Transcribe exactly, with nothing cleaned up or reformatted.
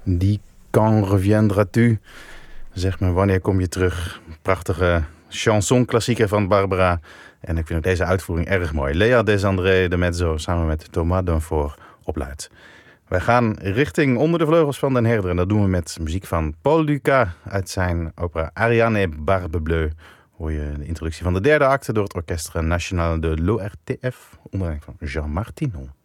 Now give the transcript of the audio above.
Die quand reviendras-tu? Zeg me, wanneer kom je terug? Prachtige chanson-klassieker van Barbara. En ik vind ook deze uitvoering erg mooi. Lea Desandré de Mezzo samen met Thomas Danforth op luid. Wij gaan richting Onder de Vleugels van Den Herder. En dat doen we met muziek van Paul Dukas uit zijn opera Ariane Barbe Bleue. Hoor je de introductie van de derde acte door het Orchestre National de l'O R T F onder leiding van Jean Martinon.